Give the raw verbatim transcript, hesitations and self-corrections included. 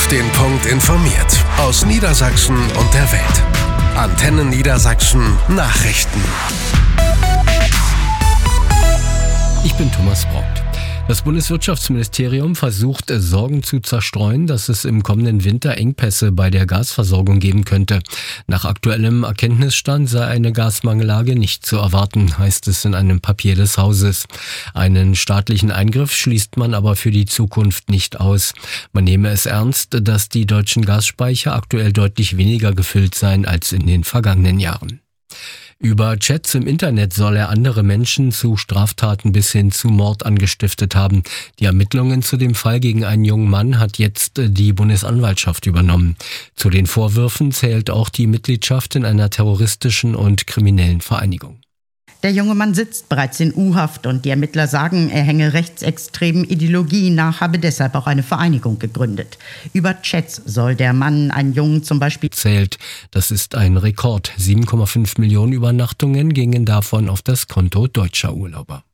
Auf den Punkt informiert. Aus Niedersachsen und der Welt. Antenne Niedersachsen Nachrichten. Ich bin Thomas Brock. Das Bundeswirtschaftsministerium versucht, Sorgen zu zerstreuen, dass es im kommenden Winter Engpässe bei der Gasversorgung geben könnte. Nach aktuellem Erkenntnisstand sei eine Gasmangellage nicht zu erwarten, heißt es in einem Papier des Hauses. Einen staatlichen Eingriff schließt man aber für die Zukunft nicht aus. Man nehme es ernst, dass die deutschen Gasspeicher aktuell deutlich weniger gefüllt seien als in den vergangenen Jahren. Über Chats im Internet soll er andere Menschen zu Straftaten bis hin zu Mord angestiftet haben. Die Ermittlungen zu dem Fall gegen einen jungen Mann hat jetzt die Bundesanwaltschaft übernommen. Zu den Vorwürfen zählt auch die Mitgliedschaft in einer terroristischen und kriminellen Vereinigung. Der junge Mann sitzt bereits in U-Haft und die Ermittler sagen, er hänge rechtsextremen Ideologien nach, habe deshalb auch eine Vereinigung gegründet. Über Chats soll der Mann einen Jungen zum Beispiel zählt. Das ist ein Rekord. sieben Komma fünf Millionen Übernachtungen gingen davon auf das Konto deutscher Urlauber.